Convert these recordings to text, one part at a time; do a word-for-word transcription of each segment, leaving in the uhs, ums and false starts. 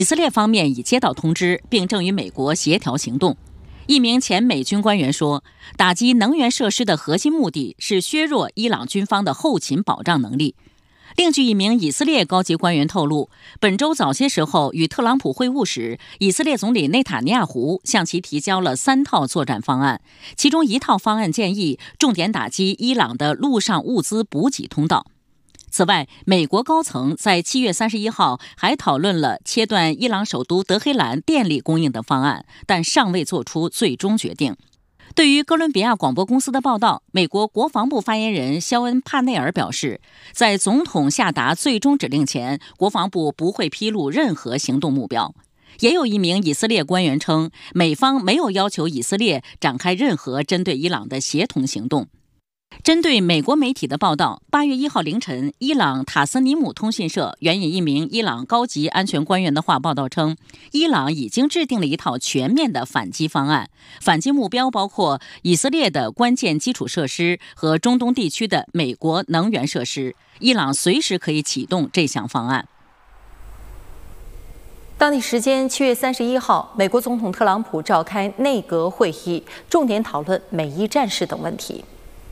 以色列方面已接到通知，并正与美国协调行动。一名前美军官员说，打击能源设施的核心目的是削弱伊朗军方的后勤保障能力。另据一名以色列高级官员透露，本周早些时候与特朗普会晤时，以色列总理内塔尼亚胡向其提交了三套作战方案，其中一套方案建议重点打击伊朗的陆上物资补给通道。此外，美国高层在七月三十一号还讨论了切断伊朗首都德黑兰电力供应的方案，但尚未做出最终决定。对于哥伦比亚广播公司的报道，美国国防部发言人肖恩·帕内尔表示，在总统下达最终指令前，国防部不会披露任何行动目标。也有一名以色列官员称，美方没有要求以色列展开任何针对伊朗的协同行动。针对美国媒体的报道，八月一号凌晨，伊朗塔斯尼姆通讯社援引一名伊朗高级安全官员的话报道称，伊朗已经制定了一套全面的反击方案，反击目标包括以色列的关键基础设施和中东地区的美国能源设施，伊朗随时可以启动这项方案。 当地时间七月三十一号，美国总统特朗普召开内阁会议，重点讨论美伊战事等问题。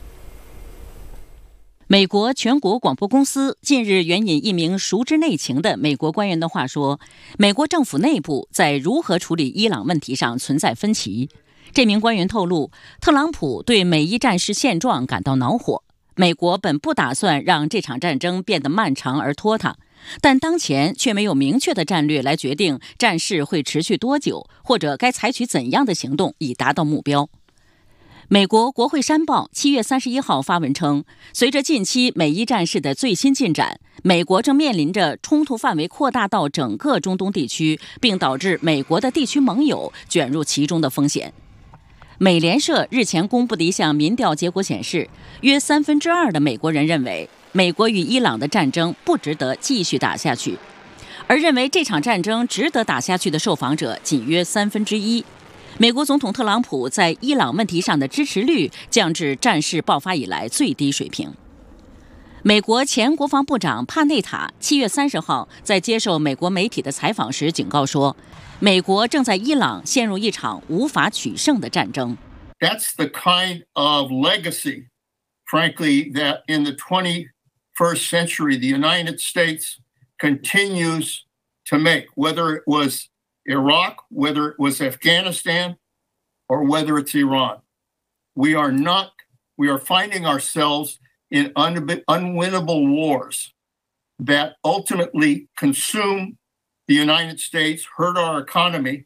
美国全国广播公司近日援引一名熟知内情的美国官员的话说，美国政府内部在如何处理伊朗问题上存在分歧。这名官员透露，特朗普对美伊战事现状感到恼火，美国本不打算让这场战争变得漫长而拖沓，但当前却没有明确的战略来决定战事会持续多久，或者该采取怎样的行动以达到目标。美国国会山报七月三十一号发文称，随着近期美伊战事的最新进展，美国正面临着冲突范围扩大到整个中东地区，并导致美国的地区盟友卷入其中的风险。美联社日前公布的一项民调结果显示，约三分之二的美国人认为美国与伊朗的战争不值得继续打下去，而认为这场战争值得打下去的受访者仅约三分之一。美国总统特朗普在伊朗问题上的支持率降至战事爆发以来最低水平。美国前国防部长帕内塔七月三十号在接受美国媒体的采访时警告说，美国正在伊朗陷入一场无法取胜的战争。 That's the kind of legacy, frankly, that in the twenty-first century the United States continues to make, whether it was Iraq, whether it was Afghanistan, or whether it's Iran. We are not, we are finding ourselves in un- unwinnable wars that ultimately consume the United States, hurt our economy.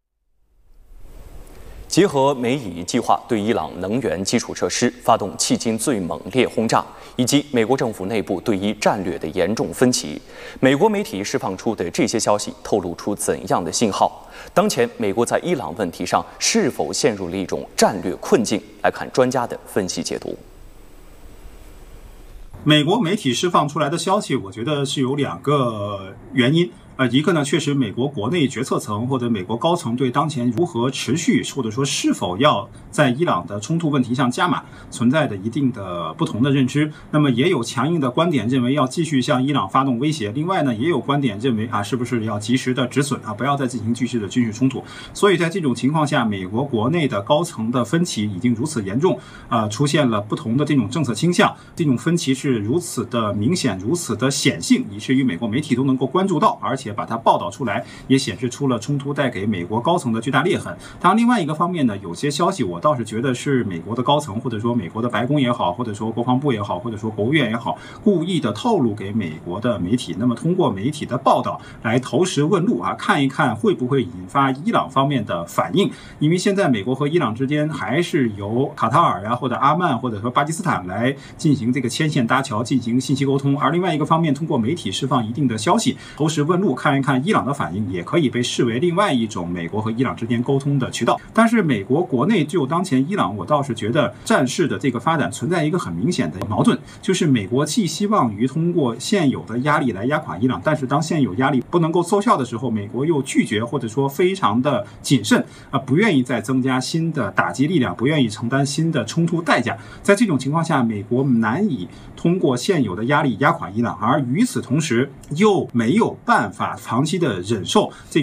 结合美以计划对伊朗能源基础设施发动迄今最猛烈轰炸，以及美国政府内部对伊战略的严重分歧，美国媒体释放出的这些消息透露出怎样的信号？当前美国在伊朗问题上是否陷入了一种战略困境？来看专家的分析解读。 美国媒体释放出来的消息，我觉得是有两个原因。呃，一个呢，确实美国国内决策层或者美国高层对当前如何持续或者说是否要在伊朗的冲突问题上加码，存在着一定的不同的认知。那么也有强硬的观点认为要继续向伊朗发动威胁，另外呢，也有观点认为啊，是不是要及时的止损啊，不要再进行继续的军事冲突。所以在这种情况下，美国国内的高层的分歧已经如此严重，呃，出现了不同的这种政策倾向，这种分歧是如此的明显，如此的显性，以至于美国媒体都能够关注到，而且且把它报道出来，也显示出了冲突带给美国高层的巨大裂痕。当然，另外一个方面呢，有些消息我倒是觉得是美国的高层，或者说美国的白宫也好，或者说国防部也好，或者说国务院也好，故意的透露给美国的媒体。那么通过媒体的报道来投石问路啊，看一看会不会引发伊朗方面的反应。因为现在美国和伊朗之间还是由卡塔尔呀，或者阿曼，或者说巴基斯坦来进行这个牵线搭桥，进行信息沟通。而另外一个方面，通过媒体释放一定的消息，投石问路，看一看伊朗的反应，也可以被视为另外一种美国和伊朗之间沟通的渠道。但是美国国内就当前伊朗，我倒是觉得战事的这个发展存在一个很明显的矛盾，就是美国既希望于通过现有的压力来压垮伊朗，但是当现有压力不能够奏效的时候，美国又拒绝或者说非常的谨慎啊，不愿意再增加新的打击力量，不愿意承担新的冲突代价。在这种情况下，美国难以通过现有的压力压垮伊朗，而与此同时又没有办法法长期的忍受这。